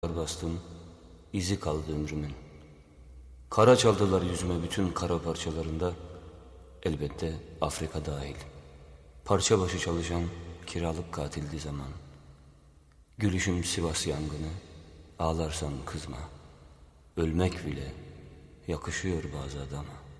bastım, izi kaldı ömrümün. Kara çaldılar yüzüme bütün kara parçalarında, elbette Afrika dahil. Parça başı çalışan kiralık katildi zaman. Gülüşüm Sivas yangını, ağlarsan kızma. Ölmek bile yakışıyor bazı adama.